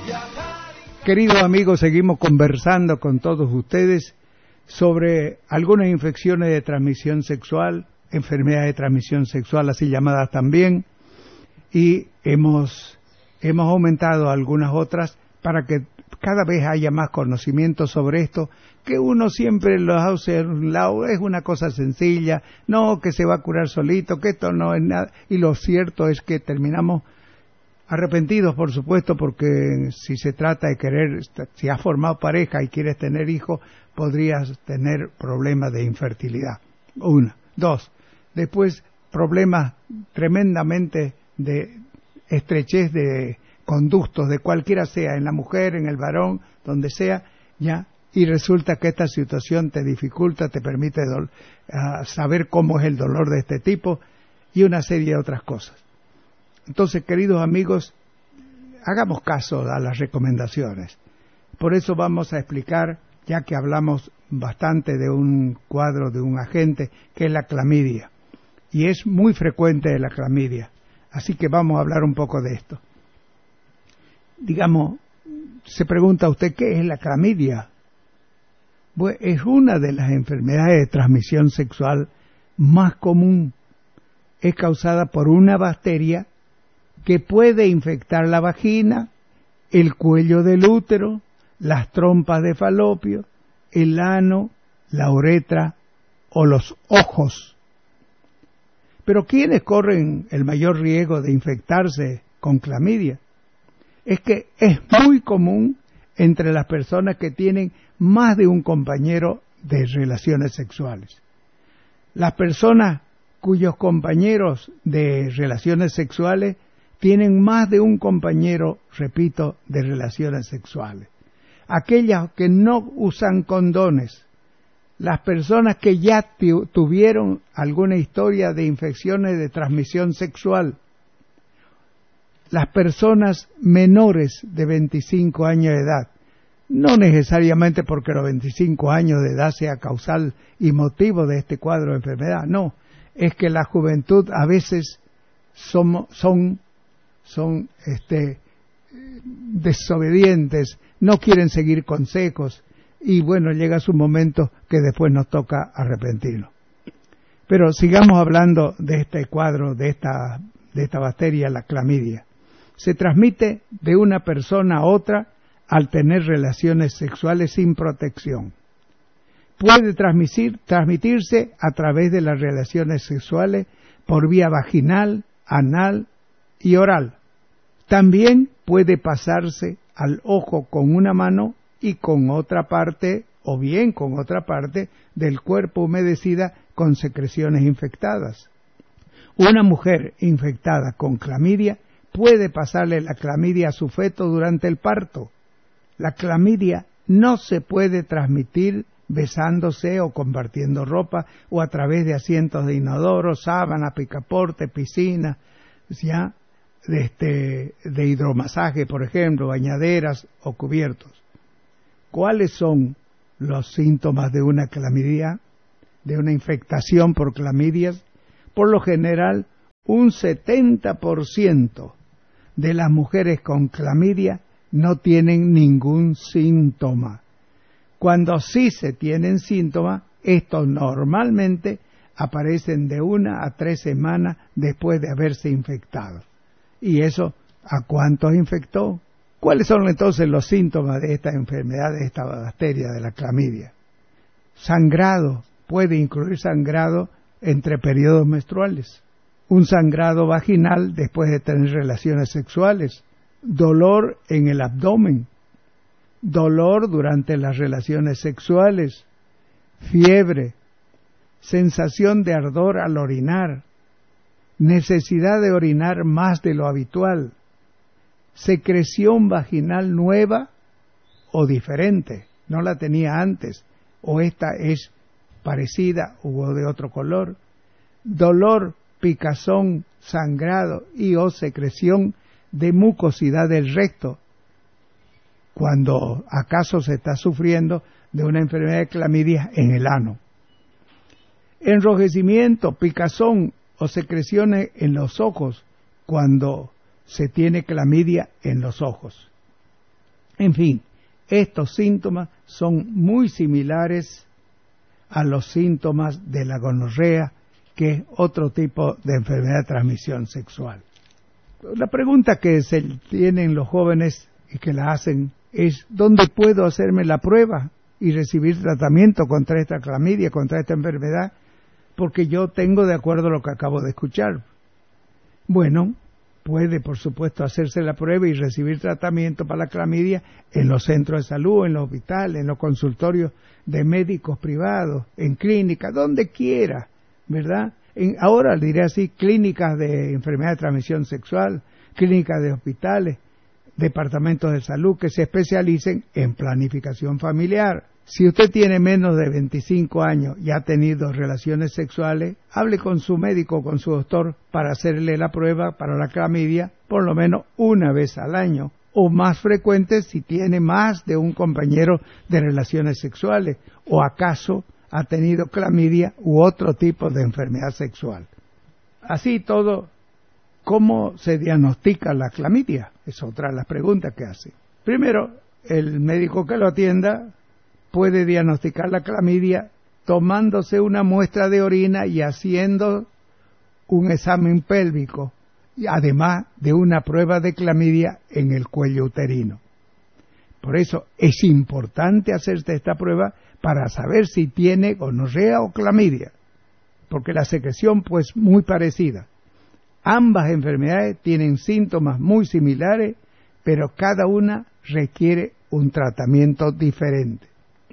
Queridos amigos, seguimos conversando con todos ustedes sobre algunas infecciones de transmisión sexual, enfermedades de transmisión sexual así llamadas también, y hemos aumentado algunas otras para que cada vez haya más conocimiento sobre esto, que uno siempre lo hace a un lado, es una cosa sencilla, no que se va a curar solito, que esto no es nada, y lo cierto es que terminamos arrepentidos, por supuesto, porque si se trata de querer, si has formado pareja y quieres tener hijos, podrías tener problemas de infertilidad. Una. Dos. Después, problemas tremendamente de estrechez de conductos, de cualquiera sea, en la mujer, en el varón, donde sea, ya. Y resulta que esta situación te dificulta, te permite saber cómo es el dolor de este tipo y una serie de otras cosas. Entonces, queridos amigos, hagamos caso a las recomendaciones. Por eso vamos a explicar, ya que hablamos bastante de un cuadro, de un agente, que es la clamidia. Y es muy frecuente la clamidia. Así que vamos a hablar un poco de esto. Digamos, se pregunta usted, ¿qué es la clamidia? Pues es una de las enfermedades de transmisión sexual más común. Es causada por una bacteria que puede infectar la vagina, el cuello del útero, las trompas de falopio, el ano, la uretra o los ojos. Pero ¿quiénes corren el mayor riesgo de infectarse con clamidia? Es que es muy común entre las personas que tienen más de un compañero de relaciones sexuales. Las personas cuyos compañeros de relaciones sexuales tienen más de un compañero, repito, de relaciones sexuales. Aquellas que no usan condones, las personas que ya tuvieron alguna historia de infecciones de transmisión sexual, las personas menores de 25 años de edad, no necesariamente porque los 25 años de edad sea causal y motivo de este cuadro de enfermedad, no, es que la juventud a veces son desobedientes, no quieren seguir consejos y bueno, llega su momento que después nos toca arrepentirnos. Pero sigamos hablando de este cuadro, de esta bacteria, la clamidia. Se transmite de una persona a otra al tener relaciones sexuales sin protección. Puede transmitirse a través de las relaciones sexuales por vía vaginal, anal y oral. También puede pasarse al ojo con una mano y con otra parte, o bien con otra parte del cuerpo humedecida con secreciones infectadas. Una mujer infectada con clamidia puede pasarle la clamidia a su feto durante el parto. La clamidia no se puede transmitir besándose o compartiendo ropa o a través de asientos de inodoro, sábana, picaporte, piscina, ya de hidromasaje, por ejemplo, bañaderas o cubiertos. ¿Cuáles son los síntomas de una clamidia, de una infectación por clamidias? Por lo general, un 70% de las mujeres con clamidia no tienen ningún síntoma. Cuando sí se tienen síntomas, estos normalmente aparecen de 1 a 3 semanas después de haberse infectado. ¿Y eso a cuántos infectó? ¿Cuáles son entonces los síntomas de esta enfermedad, de esta bacteria, de la clamidia? Sangrado, puede incluir sangrado entre periodos menstruales. Un sangrado vaginal después de tener relaciones sexuales. Dolor en el abdomen. Dolor durante las relaciones sexuales. Fiebre. Sensación de ardor al orinar. Necesidad de orinar más de lo habitual. Secreción vaginal nueva o diferente, no la tenía antes, o esta es parecida o de otro color. Dolor, picazón, sangrado y o secreción de mucosidad del recto, cuando acaso se está sufriendo de una enfermedad de clamidia en el ano. Enrojecimiento, picazón o secreciones en los ojos cuando se tiene clamidia en los ojos. En fin, estos síntomas son muy similares a los síntomas de la gonorrea, que es otro tipo de enfermedad de transmisión sexual. La pregunta que se tienen los jóvenes y que la hacen es: ¿dónde puedo hacerme la prueba y recibir tratamiento contra esta clamidia, contra esta enfermedad? Porque yo tengo, de acuerdo a lo que acabo de escuchar. Bueno, puede por supuesto hacerse la prueba y recibir tratamiento para la clamidia en los centros de salud, en los hospitales, en los consultorios de médicos privados, en clínicas, donde quiera, ¿verdad? Ahora diré así: clínicas de enfermedad de transmisión sexual, clínicas de hospitales, departamentos de salud que se especialicen en planificación familiar. Si usted tiene menos de 25 años y ha tenido relaciones sexuales, hable con su médico o con su doctor para hacerle la prueba para la clamidia por lo menos una vez al año, o más frecuente si tiene más de un compañero de relaciones sexuales, o acaso ha tenido clamidia u otro tipo de enfermedad sexual. Así todo, ¿cómo se diagnostica la clamidia? Es otra de las preguntas que hace. Primero, el médico que lo atienda puede diagnosticar la clamidia tomándose una muestra de orina y haciendo un examen pélvico, además de una prueba de clamidia en el cuello uterino. Por eso es importante hacerse esta prueba para saber si tiene gonorrea o clamidia, porque la secreción pues muy parecida. Ambas enfermedades tienen síntomas muy similares, pero cada una requiere un tratamiento diferente.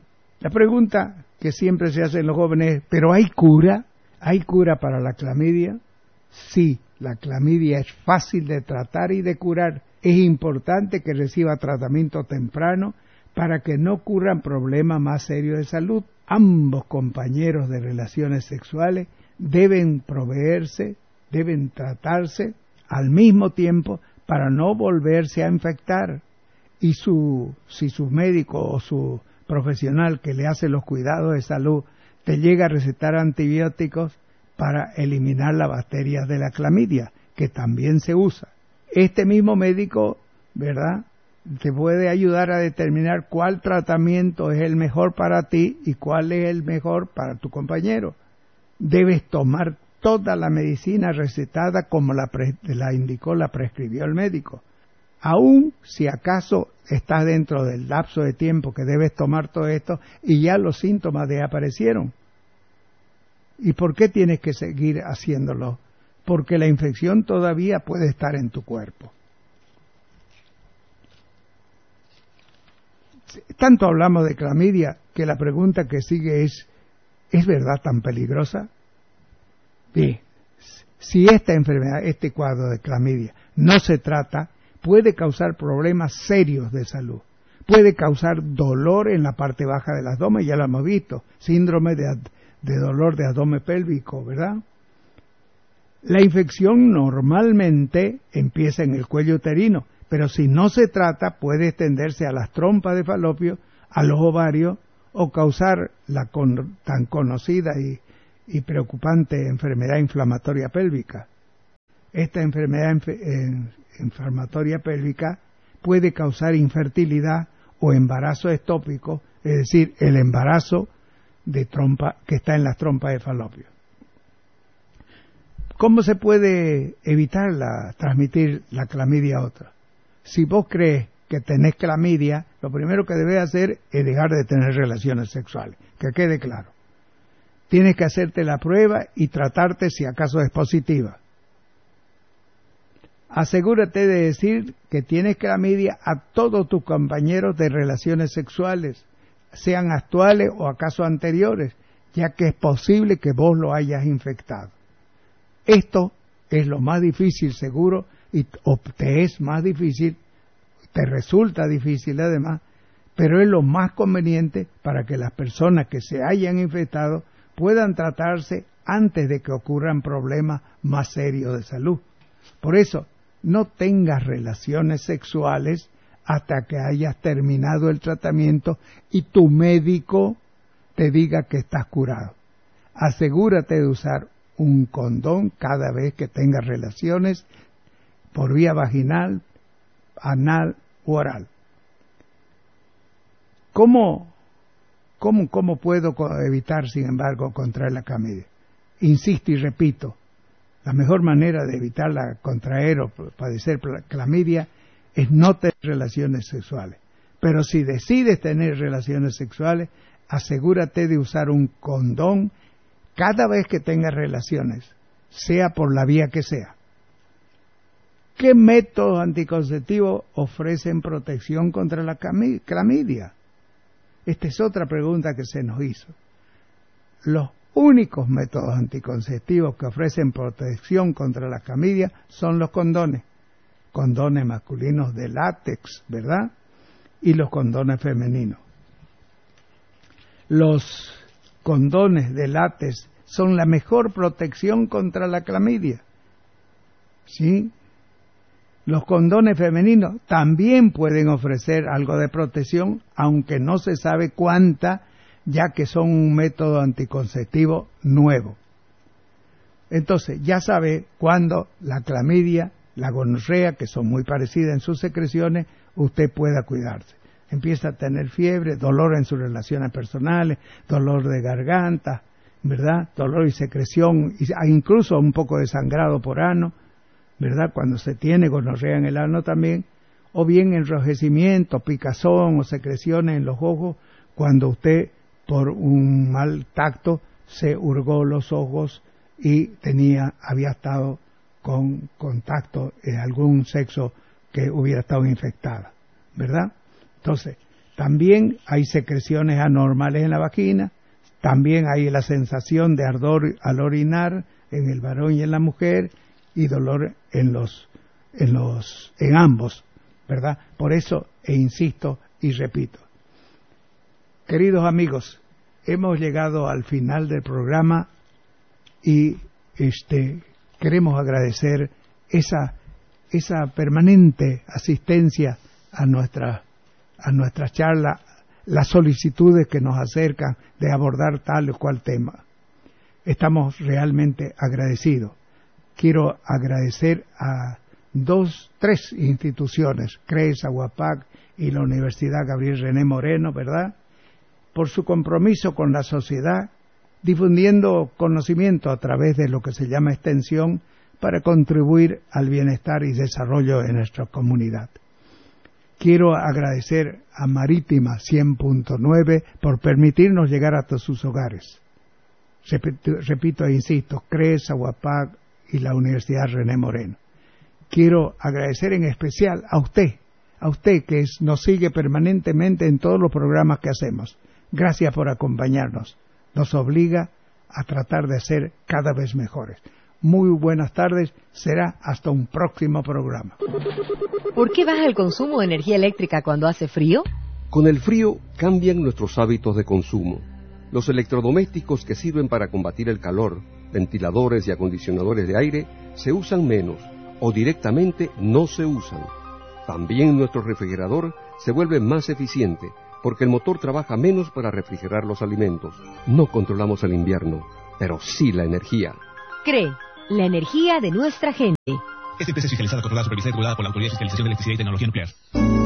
La pregunta que siempre se hacen los jóvenes es: ¿pero hay cura? ¿Hay cura para la clamidia? Sí, la clamidia es fácil de tratar y de curar. Es importante que reciba tratamiento temprano para que no ocurran problemas más serios de salud. Ambos compañeros de relaciones sexuales deben proveerse, deben tratarse al mismo tiempo para no volverse a infectar. Y si su médico o su profesional que le hace los cuidados de salud te llega a recetar antibióticos para eliminar las bacterias de la clamidia, que también se usa. Este mismo médico, ¿verdad?, te puede ayudar a determinar cuál tratamiento es el mejor para ti y cuál es el mejor para tu compañero. Debes tomar toda la medicina recetada como la indicó, la prescribió el médico. Aún si acaso estás dentro del lapso de tiempo que debes tomar todo esto y ya los síntomas desaparecieron. ¿Y por qué tienes que seguir haciéndolo? Porque la infección todavía puede estar en tu cuerpo. Tanto hablamos de clamidia que la pregunta que sigue ¿es verdad tan peligrosa? Bien, si esta enfermedad, este cuadro de clamidia no se trata, puede causar problemas serios de salud. Puede causar dolor en la parte baja del abdomen, ya lo hemos visto, síndrome de dolor de abdomen pélvico, ¿verdad? La infección normalmente empieza en el cuello uterino, pero si no se trata puede extenderse a las trompas de falopio, a los ovarios, o causar la tan conocida y preocupante enfermedad inflamatoria pélvica. Esta enfermedad inflamatoria pélvica puede causar infertilidad o embarazo ectópico, es decir, el embarazo de trompa que está en las trompas de falopio. ¿Cómo se puede evitar transmitir la clamidia a otra? Si vos crees que tenés clamidia, lo primero que debes hacer es dejar de tener relaciones sexuales, que quede claro. Tienes que hacerte la prueba y tratarte si acaso es positiva. Asegúrate de decir que tienes clamidia a todos tus compañeros de relaciones sexuales, sean actuales o acaso anteriores, ya que es posible que vos lo hayas infectado. Esto es lo más difícil seguro, o te es más difícil, te resulta difícil además, pero es lo más conveniente para que las personas que se hayan infectado puedan tratarse antes de que ocurran problemas más serios de salud. Por eso, no tengas relaciones sexuales hasta que hayas terminado el tratamiento y tu médico te diga que estás curado. Asegúrate de usar un condón cada vez que tengas relaciones por vía vaginal, anal u oral. ¿Cómo puedo evitar, sin embargo, contraer la clamidia? Insisto y repito, la mejor manera de evitar contraer o padecer clamidia es no tener relaciones sexuales. Pero si decides tener relaciones sexuales, asegúrate de usar un condón cada vez que tengas relaciones, sea por la vía que sea. ¿Qué métodos anticonceptivos ofrecen protección contra la clamidia? Esta es otra pregunta que se nos hizo. Los únicos métodos anticonceptivos que ofrecen protección contra la clamidia son los condones masculinos de látex, ¿verdad? Y los condones femeninos. Los condones de látex son la mejor protección contra la clamidia, ¿sí? Los condones femeninos también pueden ofrecer algo de protección, aunque no se sabe cuánta, ya que son un método anticonceptivo nuevo. Entonces, ya sabe cuándo la clamidia, la gonorrea, que son muy parecidas en sus secreciones, usted pueda cuidarse. Empieza a tener fiebre, dolor en sus relaciones personales, dolor de garganta, ¿verdad? Dolor y secreción, incluso un poco de sangrado por ano, ¿verdad? Cuando se tiene gonorrea en el ano también, o bien enrojecimiento, picazón o secreciones en los ojos, cuando usted por un mal tacto se hurgó los ojos y había estado con contacto en algún sexo que hubiera estado infectada, ¿verdad? Entonces, también hay secreciones anormales en la vagina, también hay la sensación de ardor al orinar en el varón y en la mujer, y dolor en ambos, ¿verdad? Por eso, insisto y repito. Queridos amigos, hemos llegado al final del programa y queremos agradecer esa permanente asistencia a nuestra charla, las solicitudes que nos acercan de abordar tal o cual tema. Estamos realmente agradecidos. Quiero agradecer a 3 instituciones, CRES, Aguapac y la Universidad Gabriel René Moreno, ¿verdad?, por su compromiso con la sociedad, difundiendo conocimiento a través de lo que se llama extensión para contribuir al bienestar y desarrollo de nuestra comunidad. Quiero agradecer a Marítima 100.9 por permitirnos llegar hasta sus hogares. Repito e insisto, CRES, Aguapac y la Universidad René Moreno. Quiero agradecer en especial a usted que nos sigue permanentemente en todos los programas que hacemos. Gracias por acompañarnos. Nos obliga a tratar de ser cada vez mejores. Muy buenas tardes, será hasta un próximo programa. ¿Por qué baja el consumo de energía eléctrica cuando hace frío? Con el frío cambian nuestros hábitos de consumo. Los electrodomésticos que sirven para combatir el calor, ventiladores y acondicionadores de aire, se usan menos o directamente no se usan. También nuestro refrigerador se vuelve más eficiente porque el motor trabaja menos para refrigerar los alimentos. No controlamos el invierno, pero sí la energía. CRE, la energía de nuestra gente. Esta empresa es fiscalizada, controlada, supervisada y regulada por la Autoridad de Fiscalización de Electricidad y Tecnología Nuclear.